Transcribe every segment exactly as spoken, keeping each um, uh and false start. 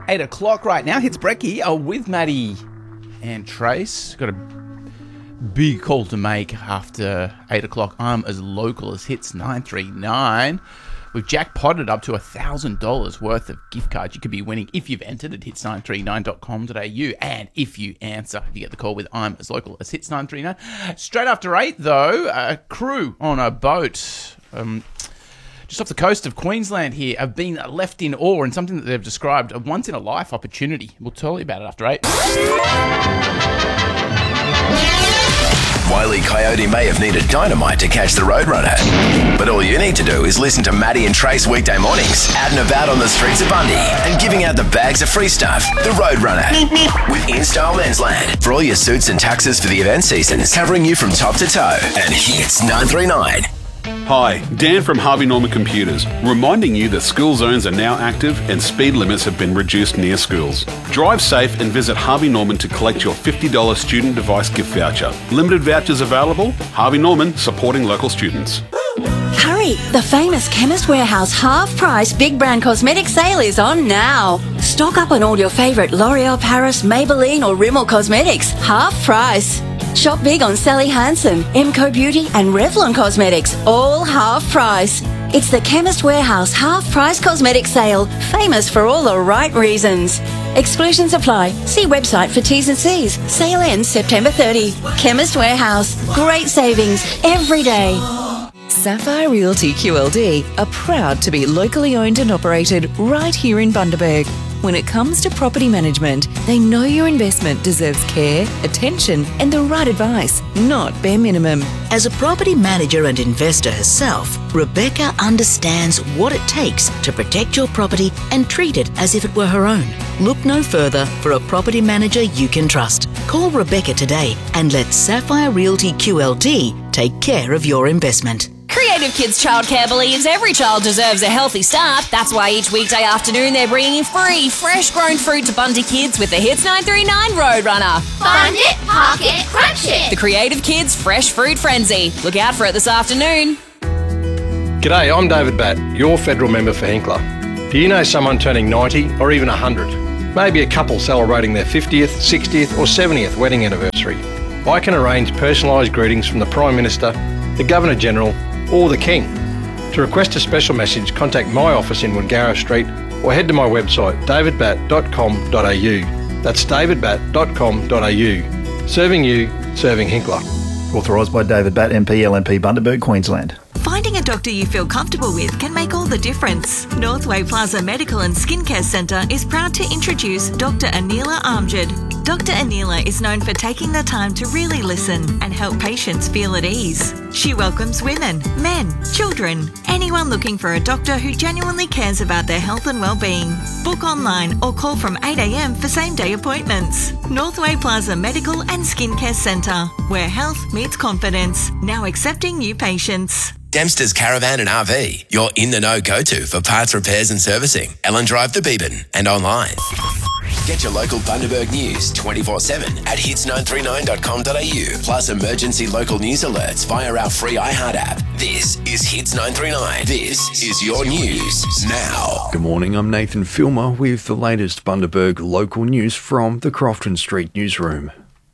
eight o'clock right now. Hits Brekkie uh, with Maddie and Trace. Got a big call to make after eight o'clock. I'm as local as Hits nine three nine. We've jackpotted up to one thousand dollars worth of gift cards you could be winning if you've entered at hits nine three nine dot com dot a u. And if you answer, you get the call with I'm as local as Hits nine three nine. Straight after eight, though, a crew on a boat um, just off the coast of Queensland here have been left in awe, and something that they've described a once-in-a-life opportunity. We'll tell you about it after eight. Wile E. Coyote may have needed dynamite to catch the Roadrunner, but all you need to do is listen to Maddie and Trace weekday mornings, out and about on the streets of Bundy, and giving out the bags of free stuff. The Roadrunner with InStyle Mensland for all your suits and tuxes for the event season, covering you from top to toe. And Hits nine three nine. Hi, Dan from Harvey Norman Computers, reminding you that school zones are now active and speed limits have been reduced near schools. Drive safe and visit Harvey Norman to collect your fifty dollars student device gift voucher. Limited vouchers available. Harvey Norman, supporting local students. Hurry! The famous Chemist Warehouse half-price big brand cosmetic sale is on now. Stock up on all your favourite L'Oreal Paris, Maybelline or Rimmel cosmetics. Half price. Shop big on Sally Hansen, Emco Beauty and Revlon Cosmetics, all half price. It's the Chemist Warehouse half-price cosmetic sale, famous for all the right reasons. Exclusions apply. See website for T's and C's. Sale ends September thirtieth. Chemist Warehouse. Great savings every day. Sapphire Realty Q L D are proud to be locally owned and operated right here in Bundaberg. When it comes to property management, they know your investment deserves care, attention, and the right advice, not bare minimum. As a property manager and investor herself, Rebecca understands what it takes to protect your property and treat it as if it were her own. Look no further for a property manager you can trust. Call Rebecca today and let Sapphire Realty Q L D take care of your investment. Creative Kids Childcare believes every child deserves a healthy start. That's why each weekday afternoon they're bringing free, fresh-grown fruit to Bundy kids with the Hits nine three nine Roadrunner. Find it, park it, crunch it. The Creative Kids Fresh Fruit Frenzy. Look out for it this afternoon. G'day, I'm David Batt, your federal member for Hinkler. Do you know someone turning ninety or even one hundred? Maybe a couple celebrating their fiftieth, sixtieth or seventieth wedding anniversary. I can arrange personalised greetings from the Prime Minister, the Governor-General or the King. To request a special message, contact my office in Wangara Street or head to my website david batt dot com dot a u. That's david batt dot com dot a u. Serving you, serving Hinkler. Authorised by David Batt, M P, L M P, Bundaberg, Queensland. Finding a doctor you feel comfortable with can make all the difference. Northway Plaza Medical and Skincare Centre is proud to introduce Doctor Anila Amjad. Doctor Anila is known for taking the time to really listen and help patients feel at ease. She welcomes women, men, children, anyone looking for a doctor who genuinely cares about their health and well-being. Book online or call from eight a m for same-day appointments. Northway Plaza Medical and Skincare Centre, where health meets confidence. Now accepting new patients. Dempster's Caravan and R V, your in-the-know go-to for parts repairs and servicing. Ellen Drive to Beebyn and online. Get your local Bundaberg news twenty-four seven at hits nine three nine dot com dot a u, plus emergency local news alerts via our free iHeart app. This is Hits nine three nine. This is your news now. Good morning, I'm Nathan Filmer with the latest Bundaberg local news from the Crofton Street newsroom.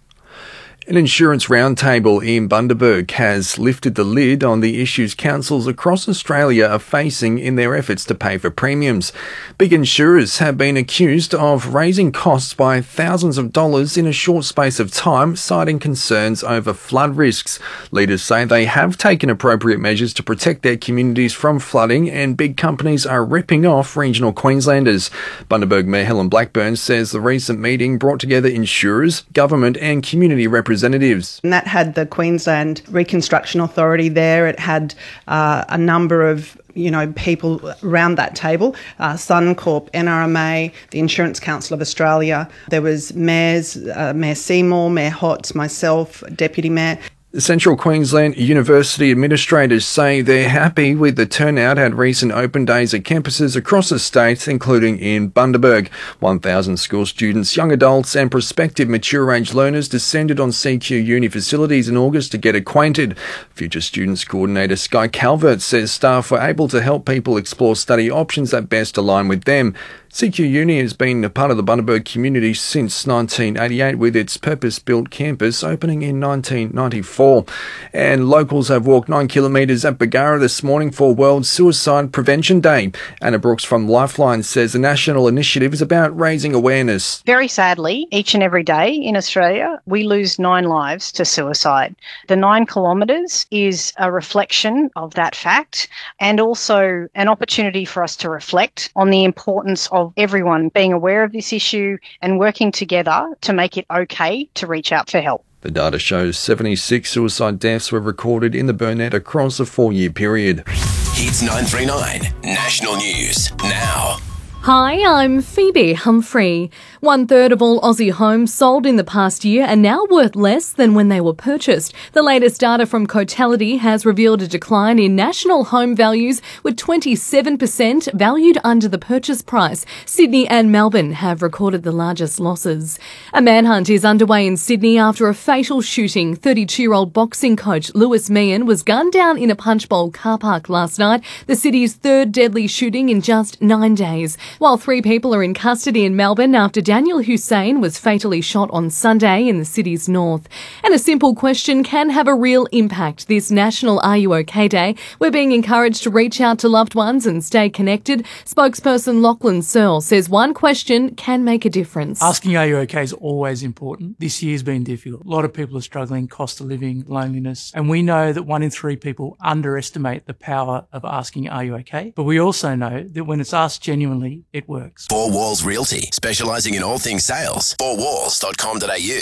An insurance roundtable in Bundaberg has lifted the lid on the issues councils across Australia are facing in their efforts to pay for premiums. Big insurers have been accused of raising costs by thousands of dollars in a short space of time, citing concerns over flood risks. Leaders say they have taken appropriate measures to protect their communities from flooding, and big companies are ripping off regional Queenslanders. Bundaberg Mayor Helen Blackburn says the recent meeting brought together insurers, government and community representatives. Representatives. And that had the Queensland Reconstruction Authority there. It had uh, a number of you know, people around that table, uh, Suncorp, N R M A, the Insurance Council of Australia. There was mayors, uh, Mayor Seymour, Mayor Hotz, myself, Deputy Mayor. The Central Queensland University administrators say they're happy with the turnout at recent open days at campuses across the state, including in Bundaberg. one thousand school students, young adults and prospective mature-age learners descended on C Q Uni facilities in August to get acquainted. Future Students Coordinator Sky Calvert says staff were able to help people explore study options that best align with them. C Q Uni has been a part of the Bundaberg community since nineteen eighty-eight, with its purpose-built campus opening in nineteen ninety-four. And locals have walked nine kilometres at Bargara this morning for World Suicide Prevention Day. Anna Brooks from Lifeline says the national initiative is about raising awareness. Very sadly, each and every day in Australia, we lose nine lives to suicide. The nine kilometres is a reflection of that fact, and also an opportunity for us to reflect on the importance of Of everyone being aware of this issue and working together to make it okay to reach out for help. The data shows seventy-six suicide deaths were recorded in the Burnett across a four-year period. Hits nine three nine, National News, now. Hi, I'm Phoebe Humphrey. One third of all Aussie homes sold in the past year are now worth less than when they were purchased. The latest data from Cotality has revealed a decline in national home values, with twenty-seven percent valued under the purchase price. Sydney and Melbourne have recorded the largest losses. A manhunt is underway in Sydney after a fatal shooting. thirty-two-year-old boxing coach Lewis Meehan was gunned down in a punch bowl car park last night, the city's third deadly shooting in just nine days. While three people are in custody in Melbourne after Daniel Hussein was fatally shot on Sunday in the city's north. And a simple question can have a real impact. This National Are You OK Day, we're being encouraged to reach out to loved ones and stay connected. Spokesperson Lachlan Searle says one question can make a difference. Asking are you OK is always important. This year's been difficult. A lot of people are struggling, cost of living, loneliness, and we know that one in three people underestimate the power of asking are you OK, but we also know that when it's asked genuinely, it works. Four Walls Realty, specialising in all things sales. four walls dot com dot a u.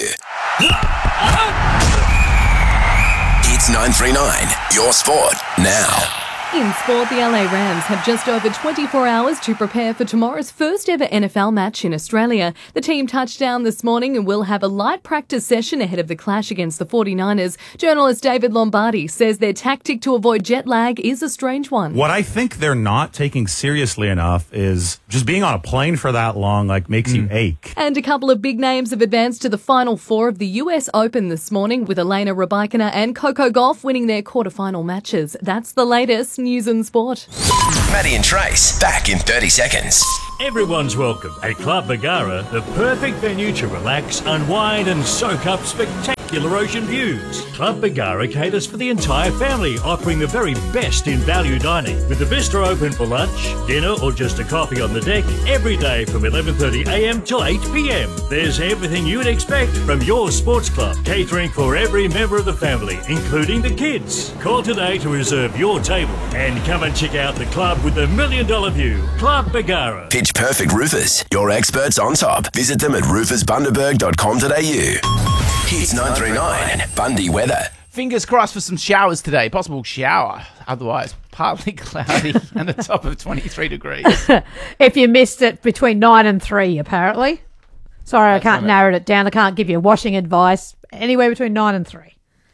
Hits nine three nine, your sport, now. In sport, the L A Rams have just over twenty-four hours to prepare for tomorrow's first ever N F L match in Australia. The team touched down this morning and will have a light practice session ahead of the clash against the forty-niners. Journalist David Lombardi says their tactic to avoid jet lag is a strange one. What I think they're not taking seriously enough is just being on a plane for that long, like, makes mm. you ache. And a couple of big names have advanced to the Final Four of the U S Open this morning, with Elena Rybakina and Coco Gauff winning their quarterfinal matches. That's the latest news and sport. Maddie and Trace, back in thirty seconds. Everyone's welcome at Club Bargara, the perfect venue to relax, unwind and soak up spectacular ocean views. Club Bargara caters for the entire family, offering the very best in value dining, with the bistro open for lunch, dinner or just a coffee on the deck every day from eleven thirty a m till eight p m. There's everything you'd expect from your sports club, catering for every member of the family, including the kids. Call today to reserve your table and come and check out the club with the million dollar view. Club Bargara. Pitch Perfect Roofers, your experts on top. Visit them at roofers bundaberg dot com dot a u. Hits nine three nine, Bundy weather. Fingers crossed for some showers today. Possible shower. Otherwise, partly cloudy and a top of twenty-three degrees. If you missed it, between nine and three, apparently. Sorry, That's I can't narrow it down. I can't give you washing advice. Anywhere between nine and three.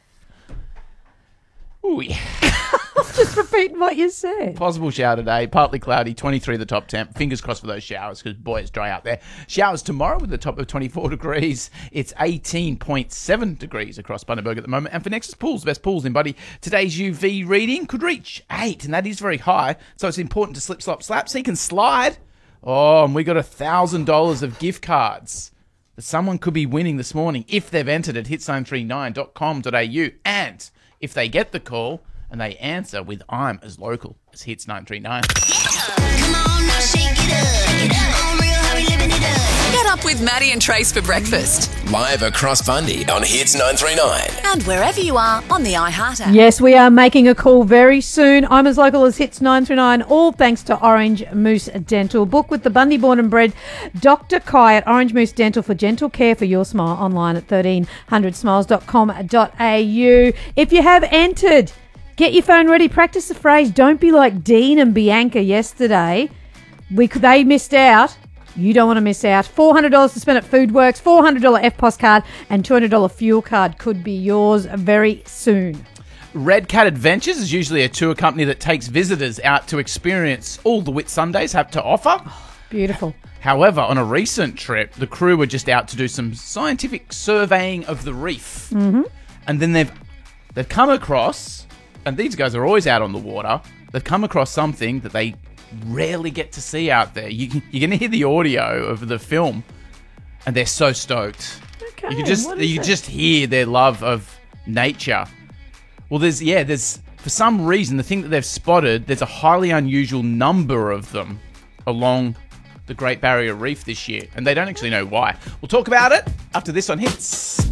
Ooh, yeah. I'm just repeating what you said. Possible shower today, partly cloudy, twenty-three the top temp. Fingers crossed for those showers because, boy, it's dry out there. Showers tomorrow with a top of twenty-four degrees. It's eighteen point seven degrees across Bundaberg at the moment. And for Nexus Pools, best pools in Buddy, today's U V reading could reach eight, and that is very high. So it's important to slip, slop, slap so you can slide. Oh, and we got one thousand dollars of gift cards that someone could be winning this morning if they've entered at hits nine three nine dot com dot a u. And if they get the call and they answer with I'm as local as Hits nine three nine. Get up with Maddie and Trace for breakfast. Live across Bundy on Hits nine three nine. And wherever you are on the iHeart app. Yes, we are making a call very soon. I'm as local as Hits nine three nine, all thanks to Orange Moose Dental. Book with the Bundy born and bred Doctor Kai at Orange Moose Dental for gentle care for your smile, online at thirteen hundred smiles dot com dot a u. If you have entered, get your phone ready. Practice the phrase, don't be like Dean and Bianca yesterday. We They missed out You don't want to miss out. four hundred dollars to spend at FoodWorks, four hundred dollars F P O S card and two hundred dollars fuel card could be yours very soon. Red Cat Adventures is usually a tour company that takes visitors out to experience all the Whitsundays have to offer. Beautiful. However, on a recent trip, the crew were just out to do some scientific surveying of the reef. Mm-hmm. And then they've they've come across, and these guys are always out on the water, they've come across something that they rarely get to see out there. You can, you're going to hear the audio of the film, and they're so stoked. Okay, you can just what is you it? just hear their love of nature. Well, there's yeah, there's for some reason the thing that they've spotted. There's a highly unusual number of them along the Great Barrier Reef this year, and they don't actually know why. We'll talk about it after this on Hits.